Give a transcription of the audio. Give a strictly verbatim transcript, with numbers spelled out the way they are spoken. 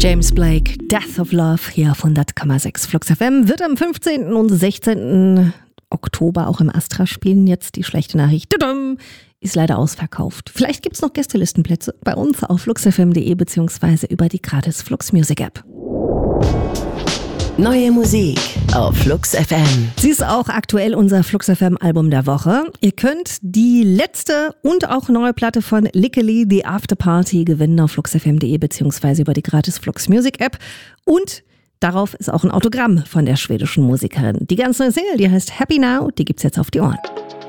James Blake, Death of Love, hier auf hundert Komma sechs Flux F M, wird am fünfzehnten und sechzehnten Oktober auch im Astra spielen. Jetzt die schlechte Nachricht, tudum, ist leider ausverkauft. Vielleicht gibt es noch Gästelistenplätze bei uns auf fluxfm punkt de beziehungsweise über die gratis Flux Music App. Neue Musik auf Flux F M. Sie ist auch aktuell unser Flux F M Album der Woche. Ihr könnt die letzte und auch neue Platte von Lickily, The After Party, gewinnen auf fluxfm punkt de beziehungsweise über die gratis Flux Music App. Und darauf ist auch ein Autogramm von der schwedischen Musikerin. Die ganz neue Single, die heißt Happy Now, die gibt's jetzt auf die Ohren.